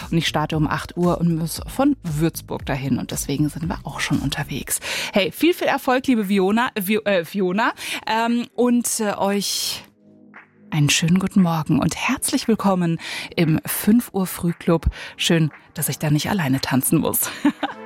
Und ich starte um 8 Uhr und muss von Würzburg dahin. Und deswegen sind wir auch schon unterwegs. Hey, viel Erfolg, liebe Fiona. Euch einen schönen guten Morgen und herzlich willkommen im 5 Uhr Frühclub. Schön, dass ich da nicht alleine tanzen muss.